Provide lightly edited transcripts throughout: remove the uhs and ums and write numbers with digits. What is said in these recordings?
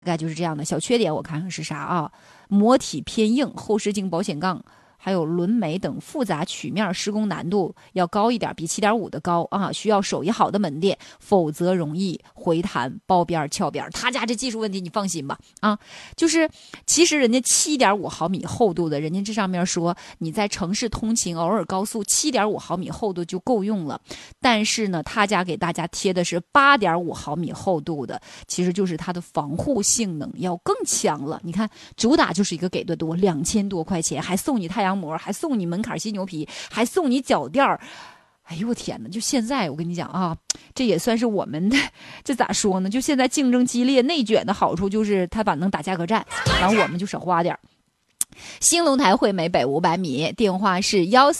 概就是这样的。小缺点我看看是啥啊？模体偏硬，后视镜保险杠还有轮眉等复杂曲面施工难度要高一点，比 7.5 的高啊，需要手艺好的门店，否则容易回弹、包边、翘边。他家这技术问题你放心吧啊，就是其实人家 7.5 毫米厚度的，人家这上面说你在城市通勤偶尔高速 7.5 毫米厚度就够用了，但是呢他家给大家贴的是 8.5 毫米厚度的，其实就是它的防护性能要更强了。你看主打就是一个给的多，2000多块钱，还送你太阳膜，还送你门槛犀牛皮，还送你脚垫儿。哎呦我天哪！就现在我跟你讲啊，这也算是我们的，这咋说呢？就现在竞争激烈、内卷的好处就是它能打价格战，然后我们就少花点。兴隆台汇美北500米，电话是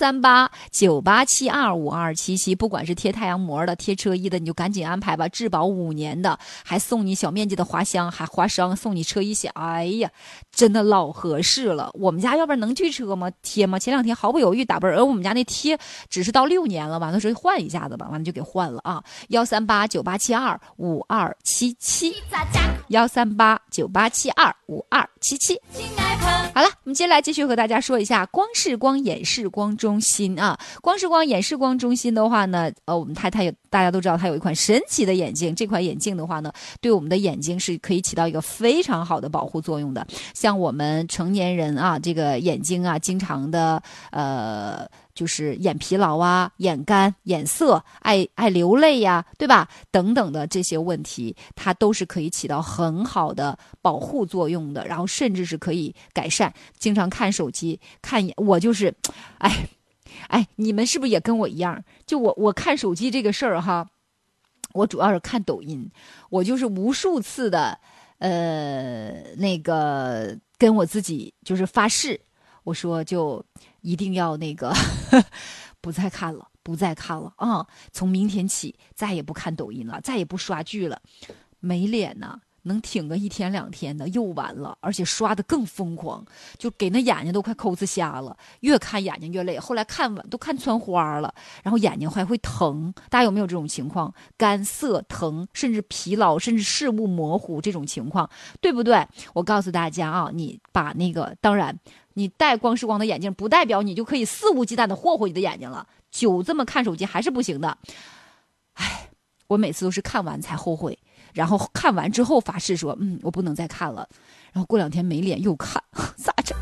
13898725277。不管是贴太阳膜的、贴车衣的，你就赶紧安排吧。质保5年的，还送你小面积的滑箱，还划伤送你车衣险。哎呀，真的老合适了。我们家要不然能拒车吗？贴吗？前2天毫不犹豫打奔，而我们家那贴只是到6年了，完了说换一下子吧，完了就给换了啊。13898725277，13898725277。好了，我们接下来继续和大家说一下光视光眼视光中心啊。光视光眼视光中心的话呢，我们太太大家都知道它有一款神奇的眼镜，这款眼镜的话呢，对我们的眼睛是可以起到一个非常好的保护作用的。像我们成年人啊，这个眼睛啊，经常的就是眼疲劳啊、眼干、眼涩、爱流泪呀，对吧？等等的这些问题，它都是可以起到很好的保护作用的，然后甚至是可以改善。经常看手机、我就是，你们是不是也跟我一样？就我看手机这个事儿哈，我主要是看抖音，我就是无数次的那个跟我自己就是发誓。我说就一定要那个不再看了啊！从明天起再也不看抖音了，再也不刷剧了，没脸呐！能挺个1天2天的又完了，而且刷的更疯狂，就给那眼睛都快抠子瞎了，越看眼睛越累。后来看完都看穿花了，然后眼睛还会疼。大家有没有这种情况？干涩、疼，甚至疲劳，甚至视物模糊这种情况，对不对？我告诉大家啊，你把那个，当然你戴光视光的眼镜不代表你就可以肆无忌惮的霍霍你的眼睛了，就这么看手机还是不行的。我每次都是看完才后悔，然后看完之后发誓说我不能再看了，然后过2天没脸又看，咋整？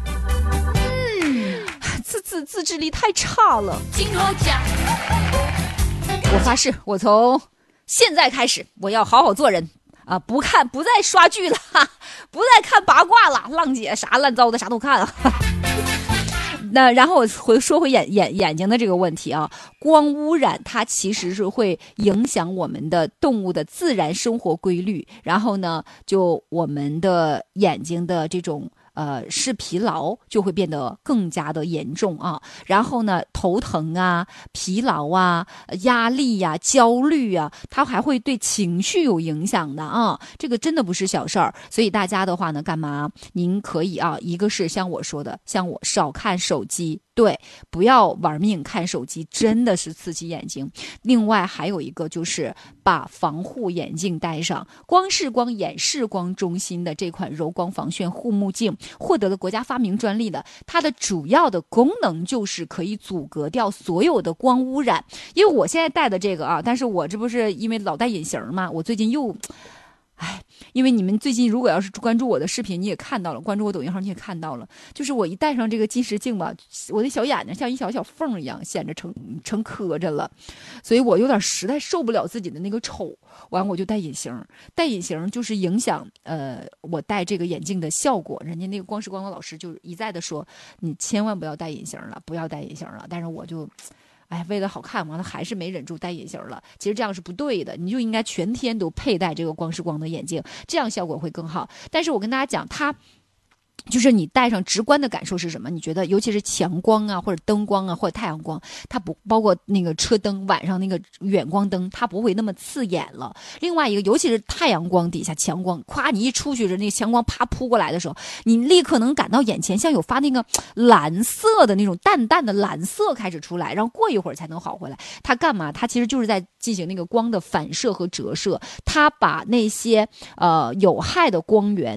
自制力太差了。我发誓，我从现在开始我要好好做人啊！不再刷剧了，不再看八卦了，浪姐啥乱糟的啥都看啊。那然后我说回眼睛的这个问题啊，光污染它其实是会影响我们的动物的自然生活规律，然后呢，就我们的眼睛的这种视疲劳就会变得更加的严重啊，然后呢，头疼啊、疲劳啊、压力呀、焦虑啊，它还会对情绪有影响的啊，这个真的不是小事儿。所以大家的话呢，干嘛？您可以啊，一个是像我说的，像我少看手机。对，不要玩命看手机，真的是刺激眼睛。另外还有一个就是把防护眼镜戴上。光视光眼视光中心的这款柔光防眩护目镜获得了国家发明专利的，它的主要的功能就是可以阻隔掉所有的光污染。因为我现在戴的这个啊，但是我这不是因为老戴隐形嘛，我最近又因为你们最近如果要是关注我的视频，你也看到了，关注我抖音号你也看到了，就是我一戴上这个近视镜吧，我的小眼睛像一小缝一样，显着成磕碜了，所以我有点实在受不了自己的那个丑，完我就戴隐形。戴隐形就是影响我戴这个眼镜的效果。人家那个光视光的老师就一再的说，你千万不要戴隐形了，不要戴隐形了。但是我就为了好看，完了还是没忍住戴隐形了。其实这样是不对的，你就应该全天都佩戴这个光视光的眼镜，这样效果会更好。但是我跟大家讲，它就是你戴上直观的感受是什么？你觉得尤其是强光啊，或者灯光啊，或者太阳光，它不包括那个车灯，晚上那个远光灯，它不会那么刺眼了。另外一个，尤其是太阳光底下强光，夸你一出去，那个强光啪扑过来的时候，你立刻能感到眼前像有发那个蓝色的那种淡淡的蓝色开始出来，然后过一会儿才能好回来。它干嘛？它其实就是在进行那个光的反射和折射，它把那些有害的光源